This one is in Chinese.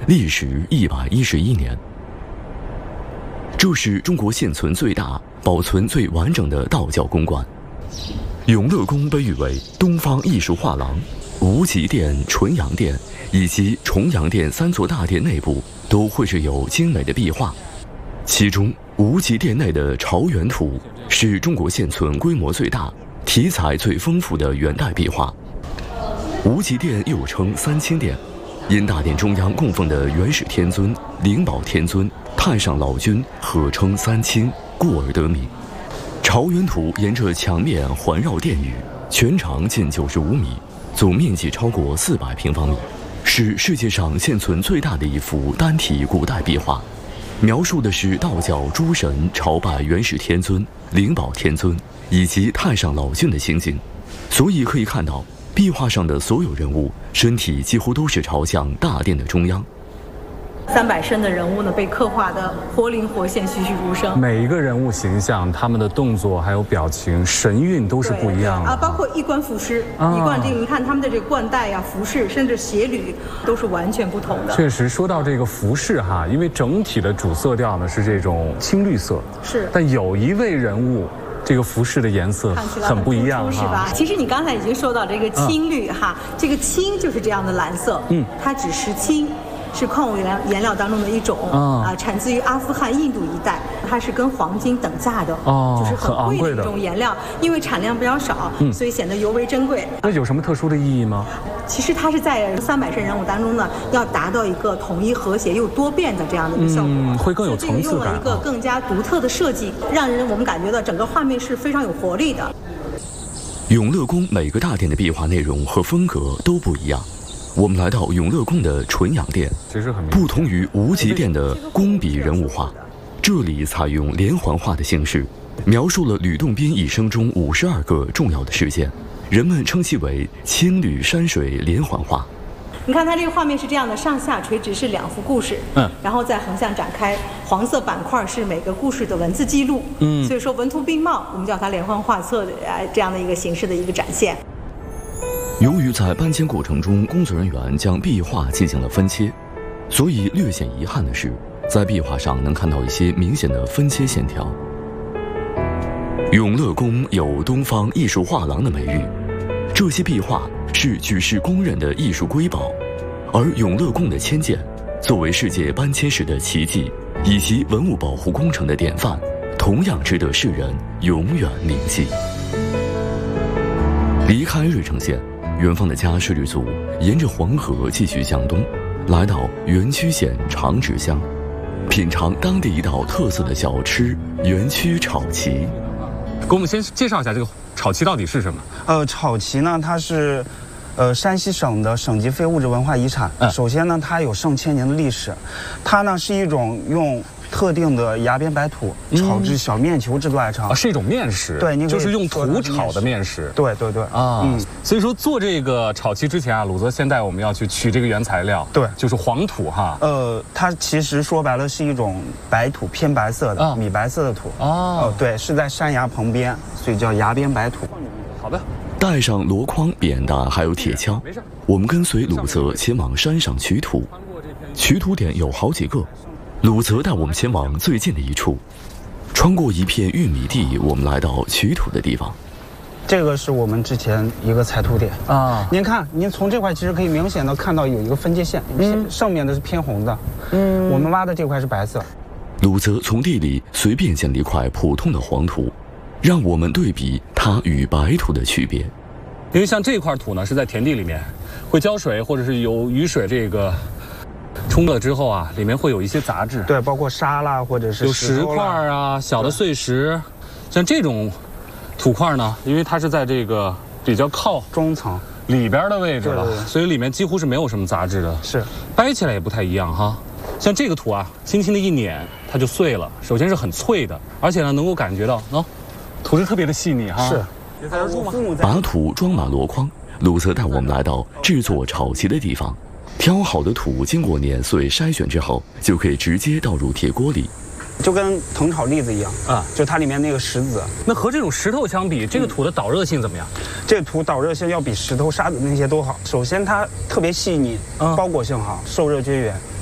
历时111年。这是中国现存最大、保存最完整的道教宫观。永乐宫被誉为东方艺术画廊，无极殿、纯阳殿以及重阳殿3座大殿内部都绘制有精美的壁画，其中无极殿内的朝元图是中国现存规模最大、题材最丰富的元代壁画。无极殿又称三清殿，因大殿中央供奉的元始天尊、灵宝天尊、太上老君合称三清，故而得名。朝元图沿着墙面环绕殿宇，全长近95米，总面积超过400平方米，是世界上现存最大的一幅单体古代壁画，描述的是道教诸神朝拜元始天尊、灵宝天尊以及太上老君的情景。所以可以看到，壁画上的所有人物身体几乎都是朝向大殿的中央。 300身的人物呢，被刻画的活灵活现、栩栩如生。 每一个人物形象，他们的动作还有表情、神韵都是不一样的啊。包括衣冠服饰，一贯这个你看他们的这个冠带呀、服饰，甚至鞋履都是完全不同的。 确实，说到这个服饰哈，因为整体的主色调呢是这种青绿色， 是， 但有一位人物，这个服饰的颜色很不一样， 是吧？其实你刚才已经说到这个青绿哈，这个青就是这样的蓝色，它指石青。是矿物颜料当中的一种产自于阿富汗、印度一带，它是跟黄金等价的，就是很贵的一种颜料，因为产量比较少，所以显得尤为珍贵。 那有什么特殊的意义吗？ 其实它是在300身人物当中呢，要达到一个统一和谐又多变的这样的一个效果， 会更有层次感。 用了一个更加独特的设计，让我们感觉到整个画面是非常有活力的。 永乐宫每个大殿的壁画内容和风格都不一样。我们来到永乐宫的纯阳殿，不同于无极殿的工笔人物画，这里采用连环画的形式，描述了吕洞宾一生中52个重要的事件，人们称其为青绿山水连环画。 你看它这个画面是这样的，上下垂直是2幅故事，然后再横向展开，黄色板块是每个故事的文字记录，所以说文图并茂，我们叫它连环画册的这样的一个形式的一个展现。 由于在搬迁过程中，工作人员将壁画进行了分切，所以略显遗憾的是，在壁画上能看到一些明显的分切线条。永乐宫有东方艺术画廊的美誉，这些壁画是举世公认的艺术瑰宝，而永乐宫的迁建，作为世界搬迁史的奇迹以及文物保护工程的典范，同样值得世人永远铭记。离开芮城县，远方的家水旅组沿着黄河继续向东，来到垣曲县长治乡，品尝当地一道特色的小吃垣曲炒旗。 给我们先介绍一下这个炒旗到底是什么？ 炒旗呢，它是山西省的省级非物质文化遗产。首先呢，它有上千年的历史，它呢是一种用特定的崖边白土炒制小面球制作而成， 是一种面食。对，就是用土炒的面食。对对对啊，所以说做这个炒旗之前啊，鲁泽先带我们要去取这个原材料，对，就是黄土哈。 它其实说白了是一种白土，偏白色的米白色的土。对，是在山崖旁边，所以叫崖边白土。 好的。 带上箩筐、扁担还有铁锹，我们跟随鲁泽前往山上取土。取土点有好几个，鲁泽带我们前往最近的一处，穿过一片玉米地，我们来到取土的地方。 这个是我们之前一个采土点啊。您看，您从这块其实可以明显的看到有一个分界线，上面的是偏红的，我们挖的这块是白色。 鲁泽从地里随便捡了一块普通的黄土，让我们对比它与白土的区别。 因为像这块土呢是在田地里面，会浇水或者是有雨水这个冲了之后啊，里面会有一些杂质， 对，包括沙啦或者是有石块啊、小的碎石。像这种土块呢，因为它是在这个比较靠中层里边的位置了，所以里面几乎是没有什么杂质的，是掰起来也不太一样哈。像这个土啊，轻轻的一碾它就碎了，首先是很脆的，而且呢能够感觉到土质特别的细腻哈。是。 把土装满箩筐，鲁泽带我们来到制作炒旗的地方。挑好的土经过碾碎筛选之后，就可以直接倒入铁锅里， 就跟藤炒栗子一样啊，就它里面那个石子。 那和这种石头相比，这个土的导热性怎么样？ 这个土导热性要比石头、沙子那些都好。首先它特别细腻，包裹性好，受热绝缘。